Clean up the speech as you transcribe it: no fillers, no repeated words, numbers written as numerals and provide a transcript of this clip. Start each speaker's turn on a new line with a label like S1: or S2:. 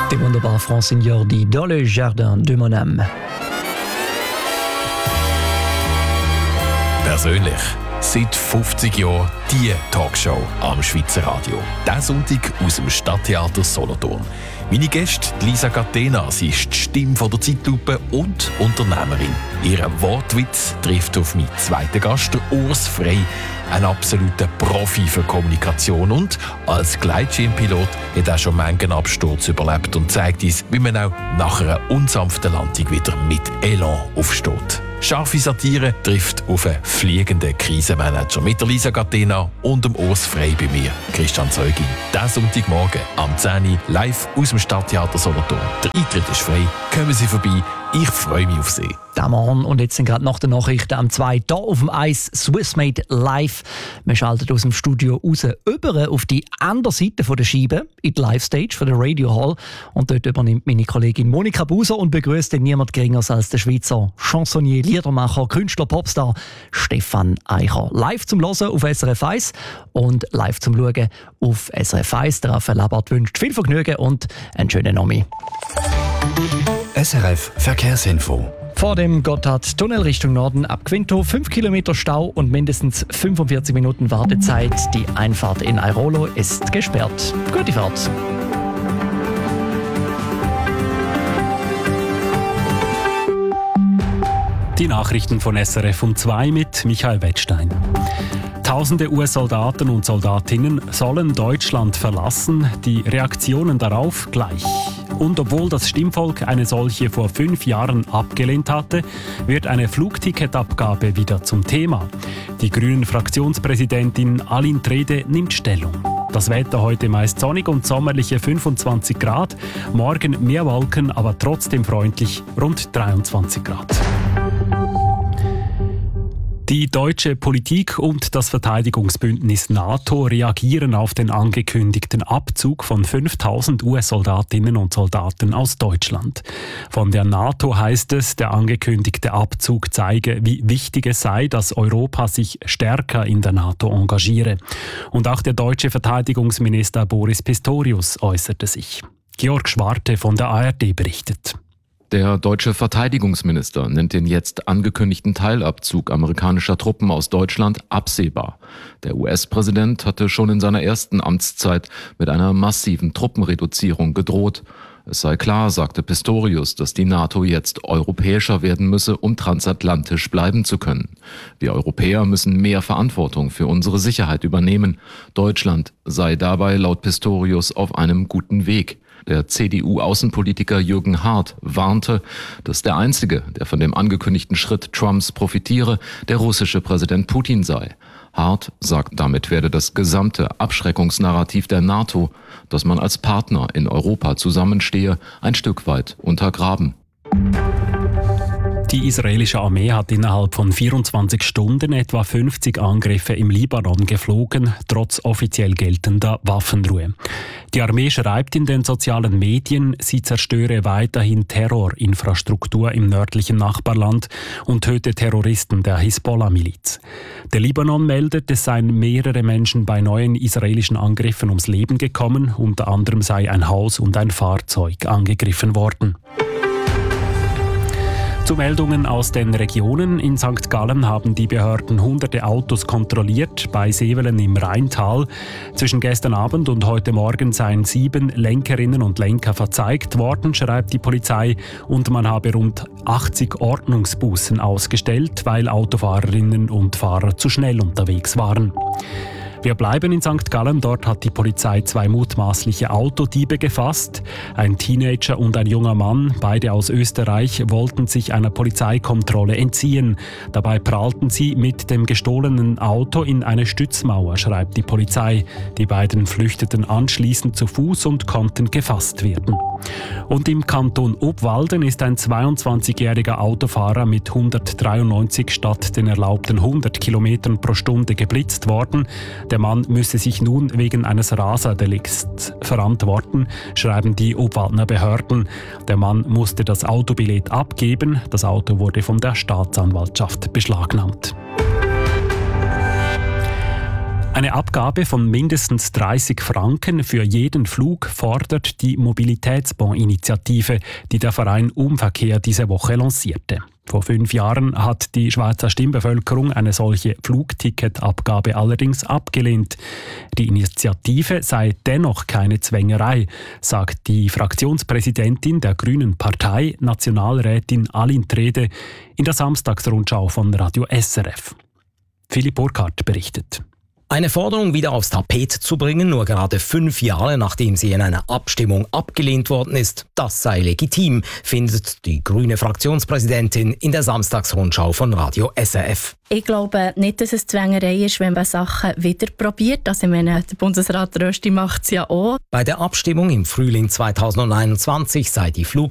S1: Der wunderbare Francine Jordi dans le jardin de mon âme.
S2: Persönlich. Seit 50 Jahren die Talkshow am Schweizer Radio. Diesen Sonntag aus dem Stadttheater Solothurn. Meine Gäste, Lisa Catena, sie ist die Stimme von der Zeitlupe und Unternehmerin. Ihr Wortwitz trifft auf meinen zweiten Gast, Urs Frey, ein absoluter Profi für Kommunikation und als Gleitschirmpilot hat er schon manchen Absturz überlebt und zeigt uns, wie man auch nach einer unsanften Landung wieder mit Elan aufsteht. Scharfe Satire trifft auf einen fliegenden Krisenmanager mit der Lisa Catena und dem Urs Frey bei mir, Christian Zeugin. Diesen Sonntagmorgen am 10 Uhr live aus dem Stadttheater Solothurn. Der Eintritt ist frei. Kommen Sie vorbei. Ich freue mich auf Sie.
S1: Morgen und jetzt sind gerade nach den Nachrichten am 2 hier auf dem Eis Swissmade live. Wir schalten aus dem Studio raus über auf die andere Seite der Scheibe in die Live-Stage von der Radio Hall. Und dort übernimmt meine Kollegin Monika Buser und begrüßt niemand Geringeres als den Schweizer Chansonnier, Liedermacher, Künstler, Popstar Stefan Eicher. Live zum Hören auf SRF 1 und live zum Schauen auf SRF 1. Der Raphael Labart wünscht viel Vergnügen und einen schönen Abend.
S3: SRF Verkehrsinfo.
S1: Vor dem Gotthard-Tunnel Richtung Norden ab Quinto 5 Kilometer Stau und mindestens 45 Minuten Wartezeit. Die Einfahrt in Airolo ist gesperrt. Gute Fahrt.
S4: Die Nachrichten von SRF um 2 mit Michael Wettstein. Tausende US-Soldaten und Soldatinnen sollen Deutschland verlassen. Die Reaktionen darauf gleich. Und obwohl das Stimmvolk eine solche vor 5 Jahren abgelehnt hatte, wird eine Flugticketabgabe wieder zum Thema. Die Grünen-Fraktionspräsidentin Aline Trede nimmt Stellung. Das Wetter heute meist sonnig und sommerliche 25 Grad. Morgen mehr Wolken, aber trotzdem freundlich, rund 23 Grad. Die deutsche Politik und das Verteidigungsbündnis NATO reagieren auf den angekündigten Abzug von 5000 US-Soldatinnen und Soldaten aus Deutschland. Von der NATO heißt es, der angekündigte Abzug zeige, wie wichtig es sei, dass Europa sich stärker in der NATO engagiere. Und auch der deutsche Verteidigungsminister Boris Pistorius äußerte sich. Georg Schwarte von der ARD berichtet.
S5: Der deutsche Verteidigungsminister nennt den jetzt angekündigten Teilabzug amerikanischer Truppen aus Deutschland absehbar. Der US-Präsident hatte schon in seiner ersten Amtszeit mit einer massiven Truppenreduzierung gedroht. Es sei klar, sagte Pistorius, dass die NATO jetzt europäischer werden müsse, um transatlantisch bleiben zu können. Wir Europäer müssen mehr Verantwortung für unsere Sicherheit übernehmen. Deutschland sei dabei laut Pistorius auf einem guten Weg. Der CDU-Außenpolitiker Jürgen Hart warnte, dass der Einzige, der von dem angekündigten Schritt Trumps profitiere, der russische Präsident Putin sei. Hart sagt, damit werde das gesamte Abschreckungsnarrativ der NATO, dass man als Partner in Europa zusammenstehe, ein Stück weit untergraben.
S4: Die israelische Armee hat innerhalb von 24 Stunden etwa 50 Angriffe im Libanon geflogen, trotz offiziell geltender Waffenruhe. Die Armee schreibt in den sozialen Medien, sie zerstöre weiterhin Terrorinfrastruktur im nördlichen Nachbarland und töte Terroristen der Hisbollah-Miliz. Der Libanon meldet, es seien mehrere Menschen bei neuen israelischen Angriffen ums Leben gekommen, unter anderem sei ein Haus und ein Fahrzeug angegriffen worden. Zu Meldungen aus den Regionen. In St. Gallen haben die Behörden hunderte Autos kontrolliert, bei Sevelen im Rheintal. Zwischen gestern Abend und heute Morgen seien 7 Lenkerinnen und Lenker verzeigt worden, schreibt die Polizei. Und man habe rund 80 Ordnungsbußen ausgestellt, weil Autofahrerinnen und Fahrer zu schnell unterwegs waren. Wir bleiben in St. Gallen. Dort hat die Polizei 2 mutmaßliche Autodiebe gefasst. Ein Teenager und ein junger Mann, beide aus Österreich, wollten sich einer Polizeikontrolle entziehen. Dabei prallten sie mit dem gestohlenen Auto in eine Stützmauer, schreibt die Polizei. Die beiden flüchteten anschließend zu Fuß und konnten gefasst werden. Und im Kanton Obwalden ist ein 22-jähriger Autofahrer mit 193 statt den erlaubten 100 Kilometern pro Stunde geblitzt worden. Der Mann müsse sich nun wegen eines Raserdelikts verantworten, schreiben die Obwaldner Behörden. Der Mann musste das Autobillett abgeben. Das Auto wurde von der Staatsanwaltschaft beschlagnahmt. Eine Abgabe von mindestens 30 Franken für jeden Flug fordert die Mobilitätsbon-Initiative, die der Verein Umverkehr diese Woche lancierte. Vor 5 Jahren hat die Schweizer Stimmbevölkerung eine solche Flugticketabgabe allerdings abgelehnt. Die Initiative sei dennoch keine Zwängerei, sagt die Fraktionspräsidentin der Grünen Partei, Nationalrätin Aline Trede, in der Samstagsrundschau von Radio SRF. Philipp Burkhardt berichtet.
S3: Eine Forderung wieder aufs Tapet zu bringen, nur gerade 5 Jahre nachdem sie in einer Abstimmung abgelehnt worden ist, das sei legitim, findet die grüne Fraktionspräsidentin in der Samstagsrundschau von Radio SRF.
S6: Ich glaube nicht, dass es Zwängerei ist, wenn man Sachen wieder probiert. Also ich meine, der Bundesrat Rösti macht es ja auch.
S3: Bei der Abstimmung im Frühling 2021 sei die